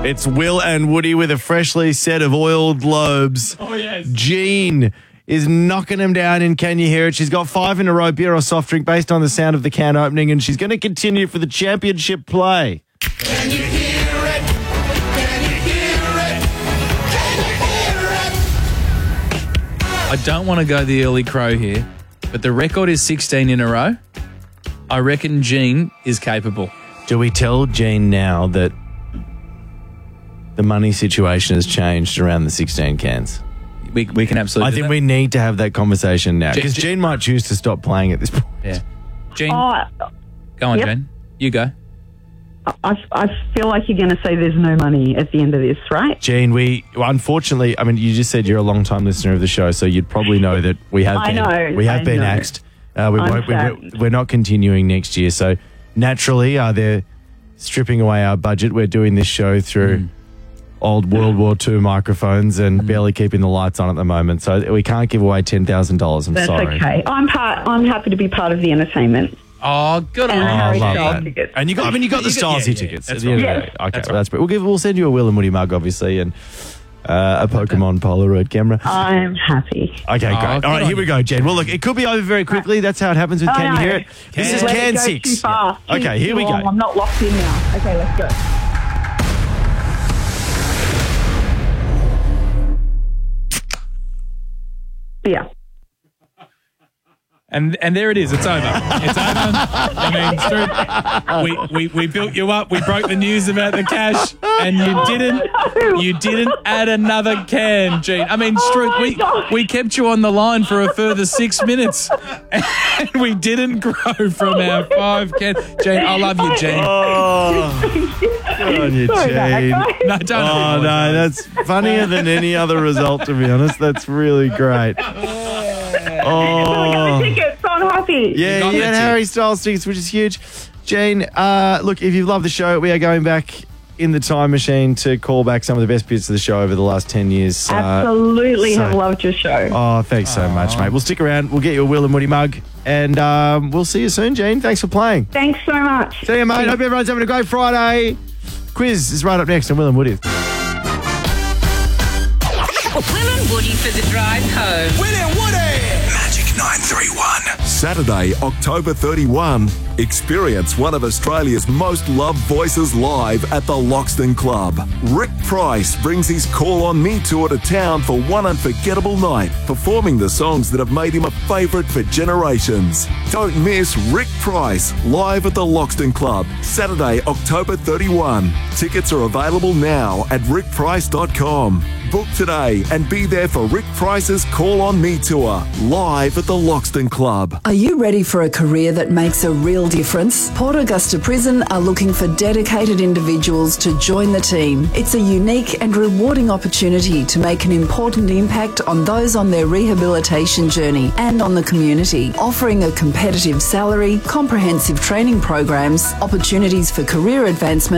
It's Will and Woody with a freshly set of oiled lobes. Oh, yes. Jean is knocking them down in Can You Hear It? She's got 5 in a row, beer or soft drink, based on the sound of the can opening, and she's going to continue for the championship play. Can you hear it? Can you hear it? Can you hear it? I don't want to go the early crow here, but the record is 16 in a row. I reckon Jean is capable. Do we tell Jean now that the money situation has changed around the 16 cans? We can absolutely I do think that. we need to have that conversation now, because Jean- Jean might choose to stop playing at this point. Yeah. Jean, Oh, go on, yep. Jane. You go. I feel like you're going to say there's no money at the end of this, right? Jean, unfortunately, I mean, you just said you're a long-time listener of the show, so you'd probably know that we have been axed. We're not continuing next year, so naturally, they're stripping away our budget. We're doing this show through old World War II microphones and barely keeping the lights on at the moment, so we can't give away $10,000. I'm That's sorry. okay. I'm happy to be part of the entertainment. Oh, good on And you. Harry love Styles that. tickets. And you got the Stylesy tickets at That's the end right. of the day. Okay, That's well, that's great. We'll send you a Will and Woody mug, obviously, and a Pokemon Polaroid camera. I'm happy. Okay, great. good All right, on here we go, Jen. Well, look, it could be over very quickly. That's how it happens with Can You Hear It? This is Let Can it go 6. Too fast. Okay, here we go. I'm not locked in now. Okay, let's go. Yeah. And there it is. It's over. It's over. I mean, we built you up. We broke the news about the cash, and you didn't add another can, Jean. I mean, Stroop, we kept you on the line for a further 6 minutes, and we didn't grow from our 5 cans. Jane, I love you, Jane. Good on you, Sorry about that, Jane. guys. No, don't. Oh, no, that's funnier than any other result, to be honest. That's really great. I Oh, got the tickets, so I'm happy. yeah, got you that had too. Harry Styles tickets, which is huge. Jane, look, if you've loved the show, we are going back in the time machine to call back some of the best bits of the show over the last 10 years. Absolutely so- have loved your show. Oh, thanks so much, mate. We'll stick around. We'll get you a Will and Woody mug. And we'll see you soon, Jane. Thanks for playing. Thanks so much. See you, mate. Hope everyone's having a great Friday. Quiz is right up next on Will and Woody. Will and Woody for the drive home. Will and Woody. Magic 931. Saturday, October 31. Experience one of Australia's most loved voices live at the Loxton Club. Rick Price brings his Call On Me tour to town for one unforgettable night, performing the songs that have made him a favourite for generations. Don't miss Rick Price live at the Loxton Club, Saturday, October 31. Tickets are available now at rickprice.com. Book today and be there for Rick Price's Call On Me tour, live at the Loxton Club. Are you ready for a career that makes a real difference? Port Augusta Prison are looking for dedicated individuals to join the team. It's a unique and rewarding opportunity to make an important impact on those on their rehabilitation journey and on the community, offering a competitive salary, comprehensive training programs, opportunities for career advancement,